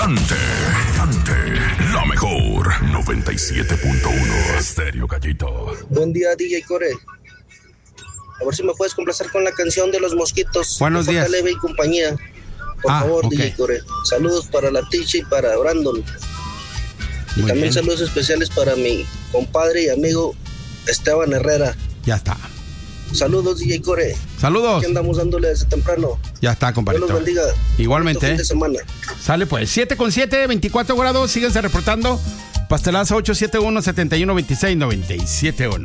Brillante, la mejor 97.1 Estéreo Gallito. Buen día, DJ Core. A ver si me puedes complacer con la canción de Los Mosquitos. Buenos días. Leve y compañía. Por favor, okay. DJ Core. Saludos para la Ticha y para Brandon. Y Muy también bien. saludos especiales para mi compadre y amigo Esteban Herrera. Ya está. Saludos, DJ Core. Saludos. Aquí andamos dándole desde temprano. Ya está, Dios compadrito. los bendiga. Igualmente. Fin de semana. Sale pues. 7:07, 24 grados. Síguense reportando. Pastelazo 871-7126-971.